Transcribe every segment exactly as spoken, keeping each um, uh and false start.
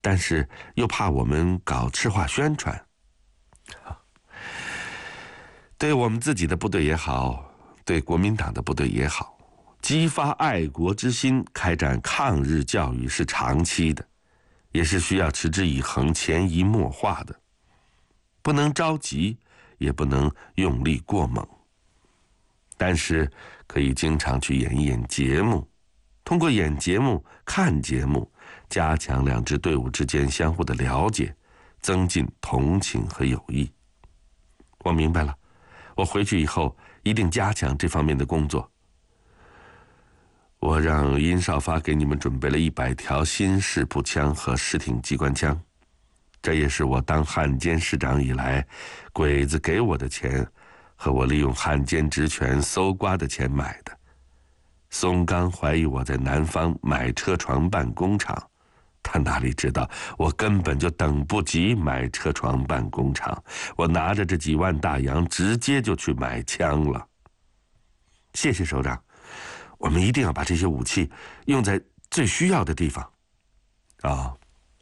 但是又怕我们搞赤化宣传。对我们自己的部队也好，对国民党的部队也好，激发爱国之心，开展抗日教育是长期的，也是需要持之以恒、潜移默化的，不能着急，也不能用力过猛。但是可以经常去演一演节目，通过演节目、看节目，加强两支队伍之间相互的了解，增进同情和友谊。我明白了，我回去以后一定加强这方面的工作。我让殷少发给你们准备了一百条新式步枪和实挺机关枪，这也是我当汉奸师长以来，鬼子给我的钱和我利用汉奸职权搜刮的钱买的。松冈怀疑我在南方买车床办工厂，他哪里知道我根本就等不及买车床办工厂，我拿着这几万大洋直接就去买枪了。谢谢首长，我们一定要把这些武器用在最需要的地方。啊、哦，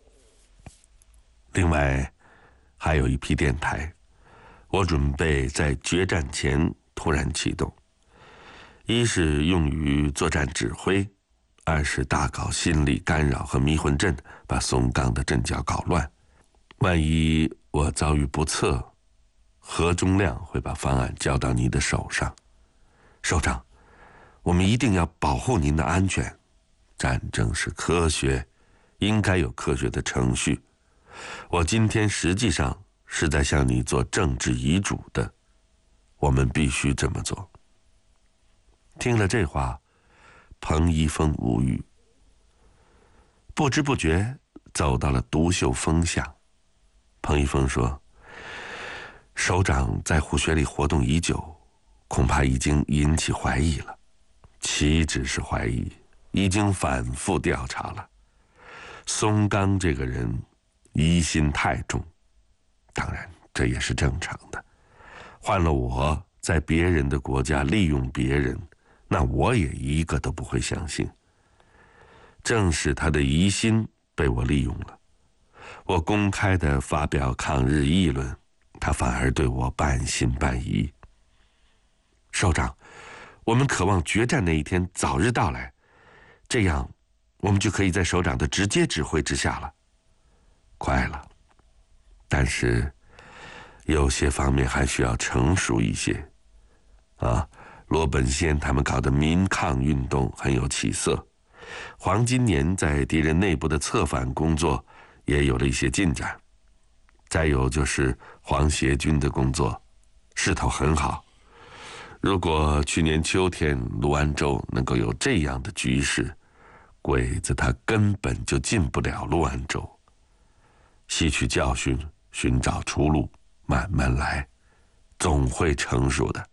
另外还有一批电台，我准备在决战前突然启动，一是用于作战指挥，二是大搞心理干扰和迷魂阵，把松冈的阵脚搞乱。万一我遭遇不测，何忠亮会把方案交到你的手上。首长，我们一定要保护您的安全。战争是科学，应该有科学的程序。我今天实际上是在向你做政治遗嘱的，我们必须这么做。听了这话，彭一峰无语，不知不觉走到了独秀峰下。彭一峰说：“首长在虎穴里活动已久，恐怕已经引起怀疑了。岂止是怀疑，已经反复调查了。松冈这个人疑心太重，当然这也是正常的。换了我在别人的国家利用别人，那我也一个都不会相信。正是他的疑心被我利用了，我公开的发表抗日议论，他反而对我半信半疑。首长，我们渴望决战那一天早日到来，这样我们就可以在首长的直接指挥之下了。快了，但是有些方面还需要成熟一些。啊，罗本宪他们搞的民抗运动很有起色，黄金年在敌人内部的策反工作也有了一些进展。再有就是黄协军的工作势头很好。如果去年秋天陆安州能够有这样的局势，鬼子他根本就进不了陆安州。吸取教训，寻找出路，慢慢来，总会成熟的。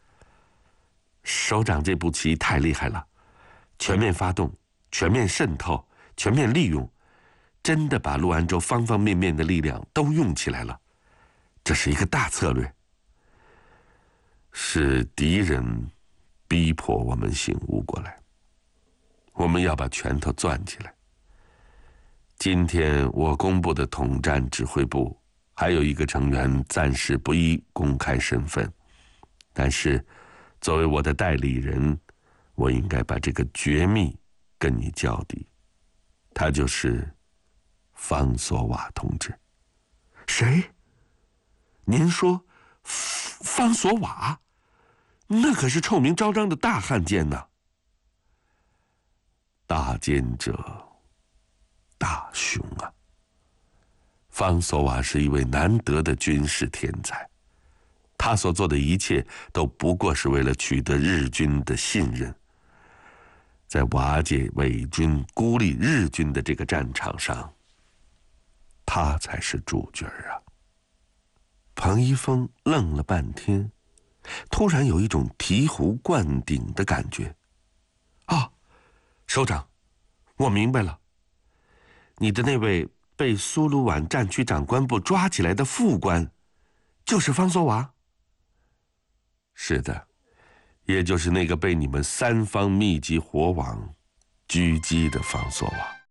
首长这步棋太厉害了，全面发动，全面渗透，全面利用，真的把陆安州方方面面的力量都用起来了。这是一个大策略，是敌人逼迫我们醒悟过来，我们要把拳头攥起来。今天我公布的统战指挥部还有一个成员暂时不宜公开身份，但是作为我的代理人，我应该把这个绝密跟你交底。他就是方索瓦同志。谁？您说方索瓦？那可是臭名昭彰的大汉奸呐！大奸者大雄啊！方索瓦是一位难得的军事天才，他所做的一切都不过是为了取得日军的信任。在瓦解伪军、孤立日军的这个战场上，他才是主角啊！彭一峰愣了半天，突然有一种醍醐灌顶的感觉。啊，首长，我明白了，你的那位被苏鲁皖战区长官部抓起来的副官，就是方索瓦？是的，也就是那个被你们三方密集火网狙击的方索瓦。